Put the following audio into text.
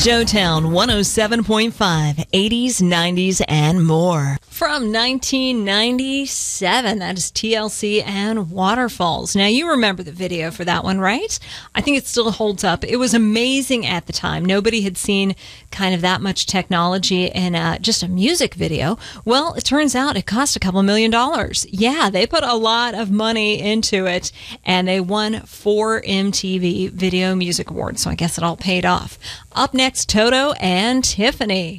Joetown 107.5, 80s, 90s, and more. From 1997, that is TLC and Waterfalls. Now, you remember the video for that one, right? I think it still holds up. It was amazing at the time. Nobody had seen kind of that much technology in just a music video. Well, it turns out it cost a couple $1 million. Yeah, they put a lot of money into it, and they won 4 MTV Video Music Awards, so I guess it all paid off. Up next, Toto and Tiffany.